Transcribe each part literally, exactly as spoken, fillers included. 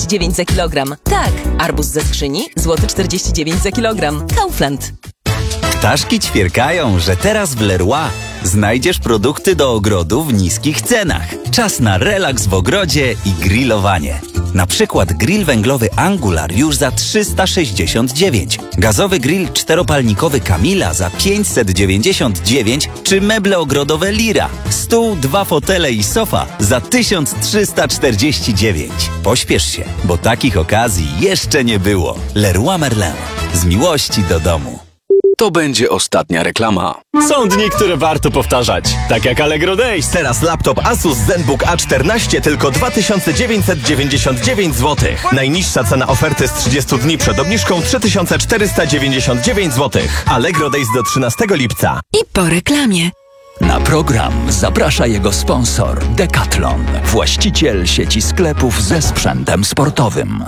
dziewięć za kilogram. Tak, arbuz ze skrzyni złoty czterdzieści dziewięć za kilogram. Kaufland. Ptaszki ćwierkają, że teraz w Leroy znajdziesz produkty do ogrodu w niskich cenach. Czas na relaks w ogrodzie i grillowanie. Na przykład grill węglowy Angular już za trzysta sześćdziesiąt dziewięć, gazowy grill czteropalnikowy Camila za pięćset dziewięćdziesiąt dziewięć czy meble ogrodowe Lira. Stół, dwa fotele i sofa za tysiąc trzysta czterdzieści dziewięć. Pośpiesz się, bo takich okazji jeszcze nie było. Leroy Merlin. Z miłości do domu. To będzie ostatnia reklama. Są dni, które warto powtarzać. Tak jak Allegro Days. Teraz laptop Asus ZenBook A czternaście tylko dwa tysiące dziewięćset dziewięćdziesiąt dziewięć złotych. Najniższa cena oferty z trzydziestu dni przed obniżką trzy tysiące czterysta dziewięćdziesiąt dziewięć złotych. Allegro Days do trzynastego lipca. I po reklamie. Na program zaprasza jego sponsor Decathlon, właściciel sieci sklepów ze sprzętem sportowym.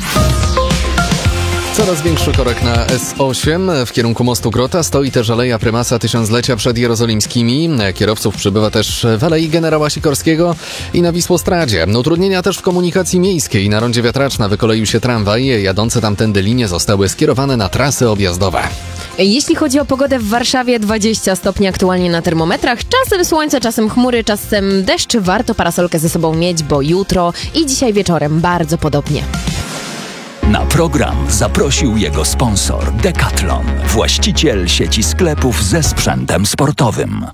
Coraz większy korek na S osiem w kierunku mostu Grota. Stoi też Aleja Prymasa Tysiąclecia przed Jerozolimskimi. Kierowców przybywa też w Alei Generała Sikorskiego i na Wisłostradzie. Utrudnienia też w komunikacji miejskiej. Na rondzie Wiatraczna wykoleił się tramwaj. Jadące tamtędy linie zostały skierowane na trasy objazdowe. Jeśli chodzi o pogodę w Warszawie, dwadzieścia stopni aktualnie na termometrach. Czasem słońce, czasem chmury, czasem deszcz. Warto parasolkę ze sobą mieć, bo jutro i dzisiaj wieczorem bardzo podobnie. Na program zaprosił jego sponsor Decathlon, właściciel sieci sklepów ze sprzętem sportowym.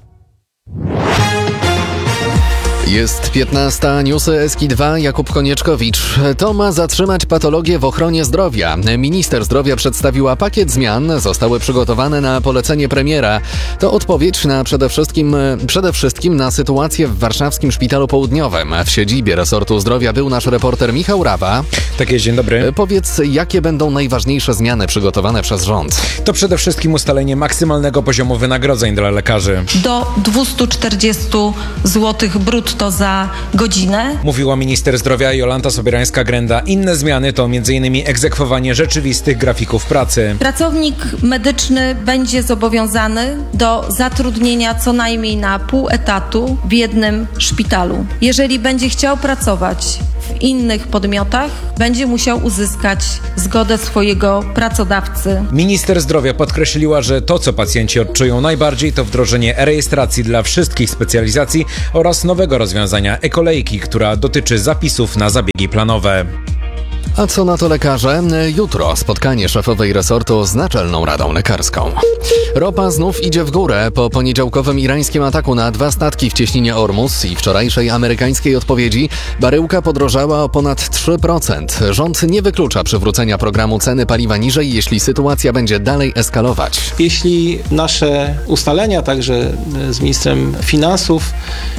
Jest piętnasta, newsy S K dwa, Jakub Konieczkowicz. To ma zatrzymać patologię w ochronie zdrowia. Minister zdrowia przedstawiła pakiet zmian, zostały przygotowane na polecenie premiera. To odpowiedź na przede wszystkim, przede wszystkim na sytuację w warszawskim Szpitalu Południowym. W siedzibie resortu zdrowia był nasz reporter Michał Rawa. Tak jest, dzień dobry. Powiedz, jakie będą najważniejsze zmiany przygotowane przez rząd? To przede wszystkim ustalenie maksymalnego poziomu wynagrodzeń dla lekarzy. Do dwieście czterdzieści złotych brutto za godzinę. Mówiła minister zdrowia Jolanta Sobierańska-Grenda. Inne zmiany to m.in. egzekwowanie rzeczywistych grafików pracy. Pracownik medyczny będzie zobowiązany do zatrudnienia co najmniej na pół etatu w jednym szpitalu. Jeżeli będzie chciał pracować w innych podmiotach, będzie musiał uzyskać zgodę swojego pracodawcy. Minister zdrowia podkreśliła, że to, co pacjenci odczują najbardziej, to wdrożenie e-rejestracji dla wszystkich specjalizacji oraz nowego rozwiązania e-kolejki, która dotyczy zapisów na zabiegi planowe. A co na to lekarze? Jutro spotkanie szefowej resortu z Naczelną Radą Lekarską. Ropa znów idzie w górę. Po poniedziałkowym irańskim ataku na dwa statki w cieśninie Ormus i wczorajszej amerykańskiej odpowiedzi baryłka podrożała o ponad trzy procent. Rząd nie wyklucza przywrócenia programu ceny paliwa niżej, jeśli sytuacja będzie dalej eskalować. Jeśli nasze ustalenia, także z ministrem finansów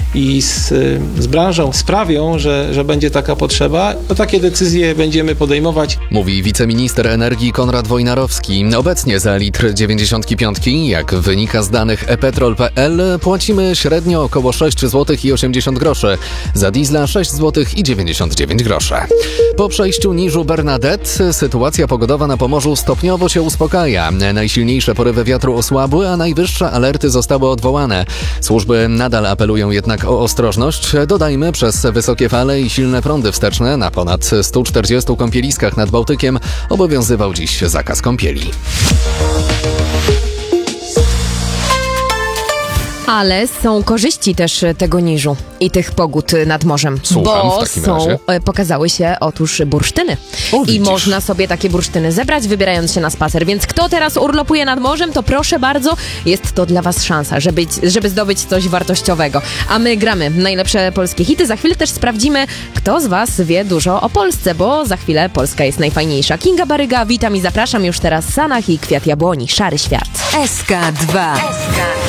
i z, z branżą sprawią, że, że będzie taka potrzeba, to takie decyzje będziemy podejmować. Mówi wiceminister energii Konrad Wojnarowski. Obecnie za litr dziewięćdziesiątki piątki, jak wynika z danych e petrol kropka pe el, płacimy średnio około sześć złotych i osiemdziesiąt groszy. Za diesla sześć złotych i dziewięćdziesiąt dziewięć groszy. Po przejściu niżu Bernadette sytuacja pogodowa na Pomorzu stopniowo się uspokaja. Najsilniejsze porywy wiatru osłabły, a najwyższe alerty zostały odwołane. Służby nadal apelują jednak o ostrożność. Dodajmy, przez wysokie fale i silne prądy wsteczne na ponad stu czterdziestu kąpieliskach nad Bałtykiem obowiązywał dziś zakaz kąpieli. Ale są korzyści też tego niżu i tych pogód nad morzem. Słucham, bo w takim są, razie. pokazały się otóż bursztyny. O, I można sobie takie bursztyny zebrać, wybierając się na spacer. Więc kto teraz urlopuje nad morzem, to proszę bardzo, jest to dla was szansa, żeby, żeby zdobyć coś wartościowego. A my gramy najlepsze polskie hity. Za chwilę też sprawdzimy, kto z was wie dużo o Polsce, bo za chwilę Polska jest najfajniejsza. Kinga Baryga, witam i zapraszam już teraz. Sanach i Kwiat Jabłoni, Szary Świat. S K dwa.